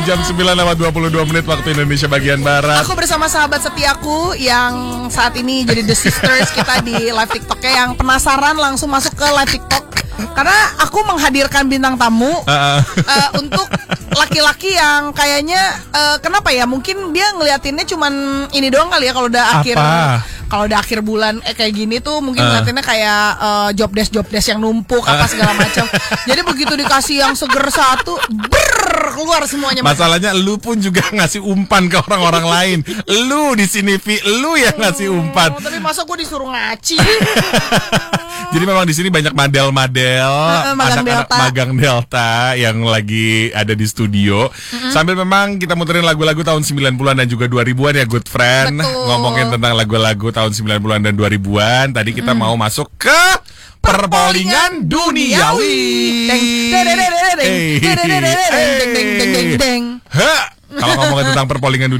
Jam 9:22 waktu Indonesia bagian Barat. Aku bersama sahabat setiaku yang saat ini jadi The Sisters kita di live TikToknya. Yang penasaran langsung masuk ke live TikTok karena aku menghadirkan bintang tamu untuk laki-laki yang kayaknya kenapa ya, mungkin dia ngeliatinnya cuman ini doang kali ya, kalau udah akhir bulan kayak gini tuh mungkin ngeliatinnya kayak job desk yang numpuk apa segala macam. Jadi begitu dikasih yang seger satu, keluar semuanya. Masalahnya lu pun juga ngasih umpan ke orang-orang lain. Lu di sini lu yang ngasih umpan. Tapi masa gue disuruh ngaci? Jadi memang di sini banyak model-model magang Delta yang lagi ada di studio. Sambil memang kita muterin lagu-lagu tahun 90-an dan juga 2000-an ya, good friend. Betul. Ngomongin tentang lagu-lagu tahun 90-an dan 2000-an. Tadi kita mau masuk ke perpolingan duniawi. Kalau ngomongin tentang perpolingan duniawi